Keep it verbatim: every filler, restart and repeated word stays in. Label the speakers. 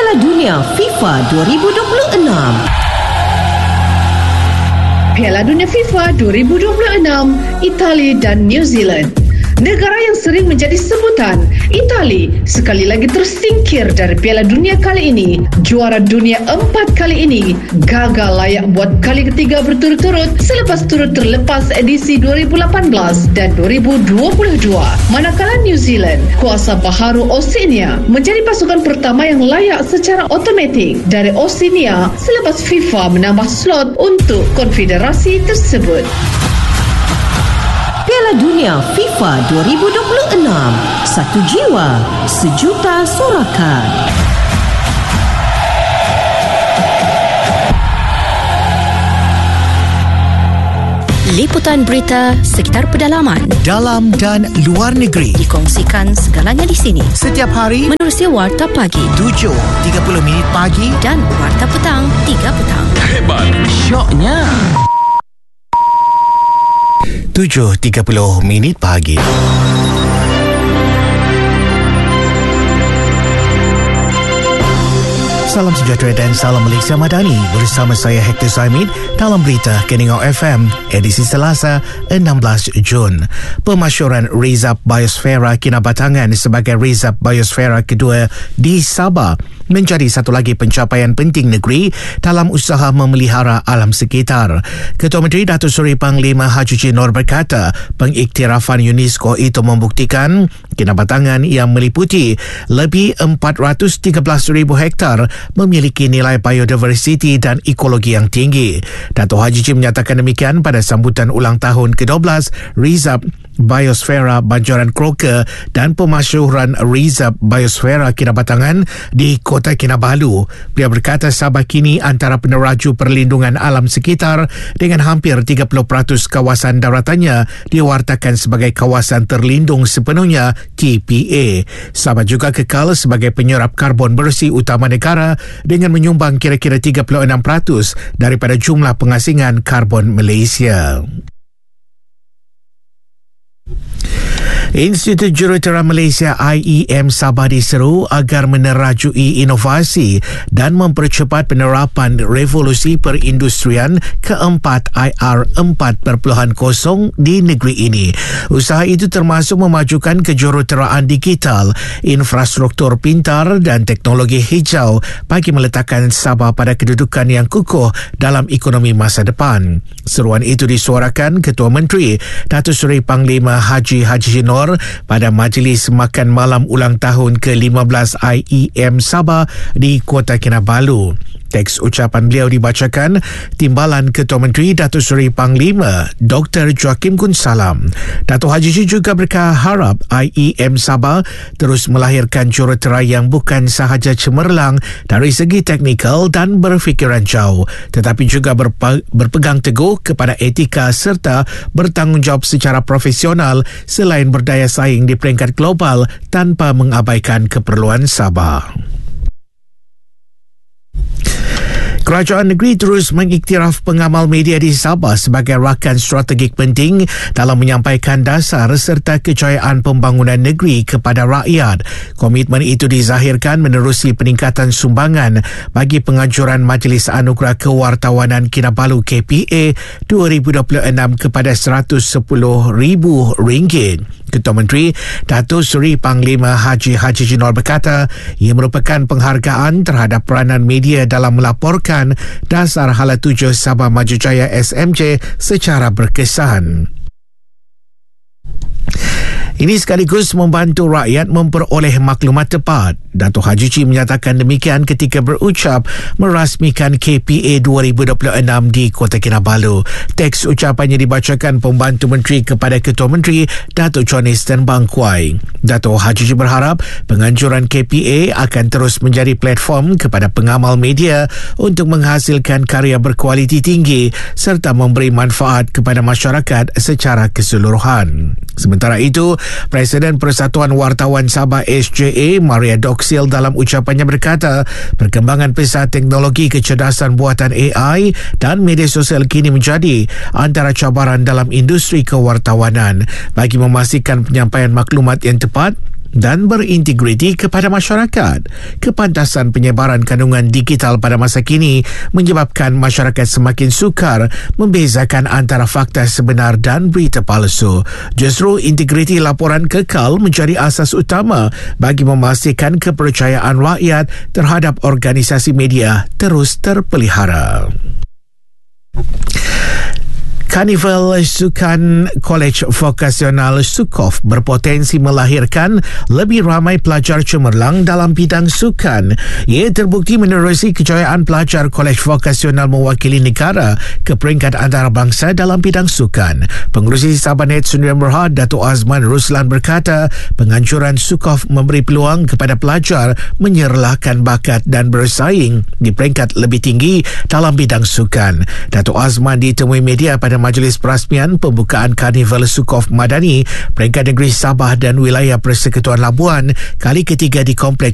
Speaker 1: Piala Dunia FIFA dua ribu dua puluh enam.
Speaker 2: Piala Dunia FIFA dua ribu dua puluh enam, Itali dan New Zealand. Negara yang sering menjadi sebutan, Itali, sekali lagi tersingkir dari Piala Dunia kali ini. Juara dunia empat kali ini gagal layak buat kali ketiga berturut-turut selepas turut terlepas edisi dua ribu lapan belas dan dua ribu dua puluh dua. Manakala New Zealand, kuasa baharu Oceania, menjadi pasukan pertama yang layak secara automatik dari Oceania selepas FIFA menambah slot untuk konfederasi tersebut.
Speaker 1: Piala Dunia FIFA dua ribu dua puluh enam. Satu jiwa, sejuta sorakan.
Speaker 3: Liputan berita sekitar pedalaman,
Speaker 4: dalam dan luar negeri,
Speaker 3: dikongsikan segalanya di sini.
Speaker 4: Setiap hari
Speaker 3: menerusi Warta Pagi
Speaker 4: tujuh tiga puluh minit pagi
Speaker 3: dan Warta Petang tiga petang.
Speaker 5: Hebat,
Speaker 4: syoknya tujuh tiga puluh minit pagi. Salam sejahtera dan salam Malaysia Madani. Bersama saya Hector Zaimid dalam berita Keningau F M edisi Selasa enam belas Jun. Pemasyuran Rezab Biosfera Kinabatangan sebagai Rezab Biosfera kedua di Sabah menjadi satu lagi pencapaian penting negeri dalam usaha memelihara alam sekitar. Ketua Menteri Datuk Seri Panglima Haji J. Noor berkata, pengiktirafan UNESCO itu membuktikan Kinabatangan yang meliputi lebih empat ratus tiga belas ribu hektar memiliki nilai biodiversiti dan ekologi yang tinggi. Datuk Haji J menyatakan demikian pada sambutan ulang tahun ke dua belas Rezab Biosfera Banjaran Croker dan pemasyhuran Rezab Biosfera Kinabatangan di Kota Kinabalu. Beliau berkata Sabah kini antara peneraju perlindungan alam sekitar dengan hampir tiga puluh peratus kawasan daratannya diwartakan sebagai kawasan terlindung sepenuhnya T P A. Sabah juga kekal sebagai penyerap karbon bersih utama negara dengan menyumbang kira-kira tiga puluh enam peratus daripada jumlah pengasingan karbon Malaysia. Institut Jurutera Malaysia I E M Sabah diseru agar menerajui inovasi dan mempercepat penerapan revolusi perindustrian keempat I R empat titik kosong di negeri ini. Usaha itu termasuk memajukan kejuruteraan digital, infrastruktur pintar dan teknologi hijau bagi meletakkan Sabah pada kedudukan yang kukuh dalam ekonomi masa depan. Seruan itu disuarakan Ketua Menteri Datuk Seri Panglima Haji Haji Noor pada majlis makan malam ulang tahun ke lima belas I E M Sabah di Kota Kinabalu. Teks ucapan beliau dibacakan Timbalan Ketua Menteri Datuk Seri Panglima Doktor Joakim Gunsalam. Datuk Haji J juga berharap I E M Sabah terus melahirkan jurutera yang bukan sahaja cemerlang dari segi teknikal dan berfikiran jauh, tetapi juga berpe- berpegang teguh kepada etika serta bertanggungjawab secara profesional selain berdaya saing di peringkat global tanpa mengabaikan keperluan Sabah. Kerajaan negeri terus mengiktiraf pengamal media di Sabah sebagai rakan strategik penting dalam menyampaikan dasar serta kejayaan pembangunan negeri kepada rakyat. Komitmen itu dizahirkan menerusi peningkatan sumbangan bagi penganjuran Majlis Anugerah Kewartawanan Kinabalu K P A dua ribu dua puluh enam kepada seratus sepuluh ribu ringgit. Ketua Menteri Datuk Seri Panglima Haji Haji J. Noor berkata ia merupakan penghargaan terhadap peranan media dalam melaporkan dasar hala tujuh Sabah Maju Jaya S M J secara berkesan. Ini sekaligus membantu rakyat memperoleh maklumat tepat. Datuk Haji J menyatakan demikian ketika berucap merasmikan K P A dua ribu dua puluh enam di Kota Kinabalu. Teks ucapannya dibacakan Pembantu Menteri kepada Ketua Menteri Datuk Johnston Bangkwai. Datuk Haji J berharap penganjuran K P A akan terus menjadi platform kepada pengamal media untuk menghasilkan karya berkualiti tinggi serta memberi manfaat kepada masyarakat secara keseluruhan. Sementara itu, Presiden Persatuan Wartawan Sabah S J A Maria Doxil dalam ucapannya berkata perkembangan pesat teknologi kecerdasan buatan A I dan media sosial kini menjadi antara cabaran dalam industri kewartawanan. Bagi memastikan penyampaian maklumat yang tepat, dan berintegriti kepada masyarakat. Kepantasan penyebaran kandungan digital pada masa kini menyebabkan masyarakat semakin sukar membezakan antara fakta sebenar dan berita palsu. Justru integriti laporan kekal menjadi asas utama bagi memastikan kepercayaan rakyat terhadap organisasi media terus terpelihara. Karnival Sukan Kolej Vokasional Sukov berpotensi melahirkan lebih ramai pelajar cemerlang dalam bidang sukan. Ia terbukti menerusi kejayaan pelajar Kolej Vokasional mewakili negara ke peringkat antarabangsa dalam bidang sukan. Pengerusi Sabanet Sdn Bhd Datuk Azman Ruslan berkata, penganjuran Sukov memberi peluang kepada pelajar menyerlahkan bakat dan bersaing di peringkat lebih tinggi dalam bidang sukan. Datuk Azman ditemui media pada majlis perasmian pembukaan Karnival Sukov Madani peringkat negeri Sabah dan wilayah Persekutuan Labuan kali ketiga di Kompleks